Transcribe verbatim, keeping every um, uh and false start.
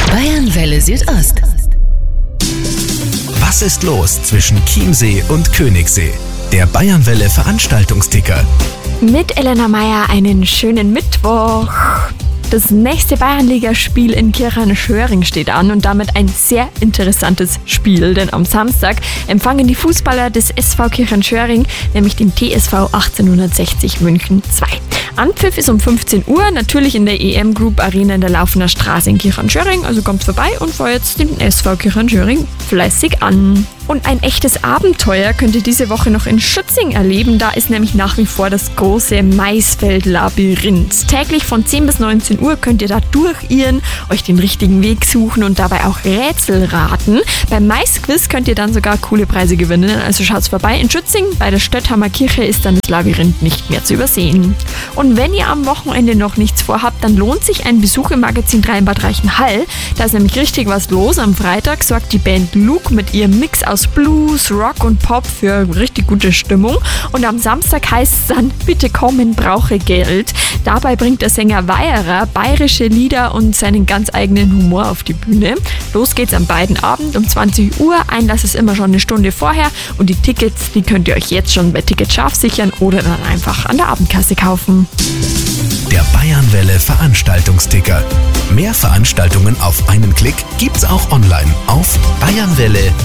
Bayernwelle Südost. Was ist los zwischen Chiemsee und Königssee? Der Bayernwelle Veranstaltungsticker. Mit Elena Meyer einen schönen Mittwoch. Das nächste Bayernligaspiel in Kirchheim-Schöring steht an und damit ein sehr interessantes Spiel, denn am Samstag empfangen die Fußballer des S V Kirchheim-Schöring nämlich den T S V achtzehnhundertsechzig München zwei. Anpfiff ist um fünfzehn Uhr, natürlich in der E M Group Arena in der Laufener Straße in Kirchheim-Schöring, also kommt vorbei und feuert den S V Kirchheim-Schöring fleißig an. Und ein echtes Abenteuer könnt ihr diese Woche noch in Schützing erleben. Da ist nämlich nach wie vor das große Maisfeld-Labyrinth. Täglich von zehn bis neunzehn Uhr könnt ihr da durchirren, euch den richtigen Weg suchen und dabei auch Rätsel raten. Beim Maisquiz könnt ihr dann sogar coole Preise gewinnen. Also schaut's vorbei in Schützing. Bei der Stötthammer Kirche ist dann das Labyrinth nicht mehr zu übersehen. Und wenn ihr am Wochenende noch nichts vorhabt, dann lohnt sich ein Besuch im Magazin drei in Bad Reichenhall. Da ist nämlich richtig was los. Am Freitag sorgt die Band Luke mit ihrem Mix aus Blues, Rock und Pop für richtig gute Stimmung. Und am Samstag heißt es dann, bitte kommen, brauche Geld. Dabei bringt der Sänger Weierer bayerische Lieder und seinen ganz eigenen Humor auf die Bühne. Los geht's am beiden Abend um zwanzig Uhr. Einlass ist immer schon eine Stunde vorher und die Tickets, die könnt ihr euch jetzt schon bei Ticket scharf sichern oder dann einfach an der Abendkasse kaufen. Der Bayernwelle Veranstaltungsticker. Mehr Veranstaltungen auf einen Klick gibt's auch online auf bayernwelle